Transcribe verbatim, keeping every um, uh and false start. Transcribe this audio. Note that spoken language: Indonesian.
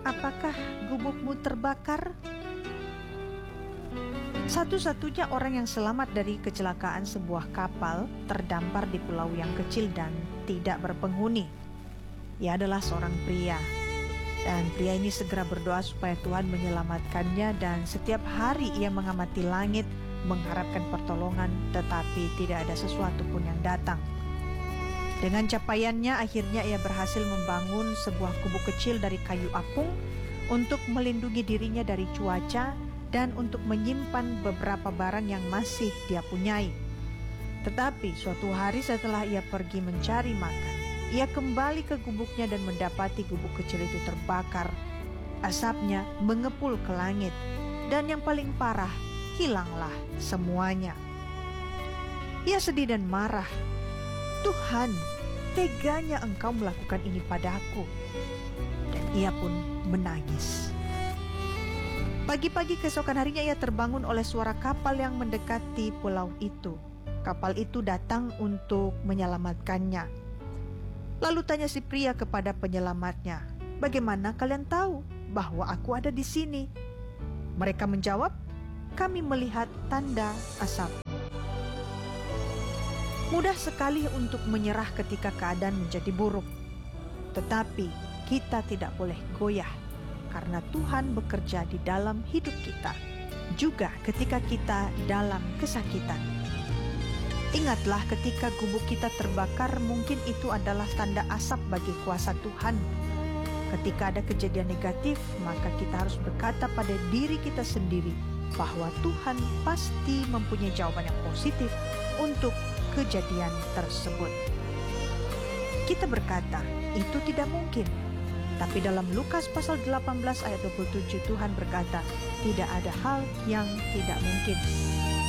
apakah gubukmu terbakar?" Satu-satunya orang yang selamat dari kecelakaan sebuah kapal terdampar di pulau yang kecil dan tidak berpenghuni. Ia adalah seorang pria, dan pria ini segera berdoa supaya Tuhan menyelamatkannya, dan setiap hari ia mengamati langit mengharapkan pertolongan, tetapi tidak ada sesuatu pun yang datang. Dengan capaiannya, akhirnya ia berhasil membangun sebuah gubuk kecil dari kayu apung untuk melindungi dirinya dari cuaca dan untuk menyimpan beberapa barang yang masih dia punyai. Tetapi suatu hari setelah ia pergi mencari makan, ia kembali ke gubuknya dan mendapati gubuk kecil itu terbakar. Asapnya mengepul ke langit, dan yang paling parah, hilanglah semuanya. Ia sedih dan marah. "Tuhan, teganya Engkau melakukan ini padaku." Dan ia pun menangis. Pagi-pagi keesokan harinya ia terbangun oleh suara kapal yang mendekati pulau itu. Kapal itu datang untuk menyelamatkannya. Lalu tanya si pria kepada penyelamatnya, "Bagaimana kalian tahu bahwa aku ada di sini?" Mereka menjawab, "Kami melihat tanda asap." Mudah sekali untuk menyerah ketika keadaan menjadi buruk. Tetapi kita tidak boleh goyah, karena Tuhan bekerja di dalam hidup kita, juga ketika kita dalam kesakitan. Ingatlah, ketika gubuk kita terbakar, mungkin itu adalah tanda asap bagi kuasa Tuhan. Ketika ada kejadian negatif, maka kita harus berkata pada diri kita sendiri bahwa Tuhan pasti mempunyai jawaban yang positif untuk kejadian tersebut. Kita berkata, itu tidak mungkin. Tapi dalam Lukas pasal delapan belas ayat dua puluh tujuh, Tuhan berkata, tidak ada hal yang tidak mungkin.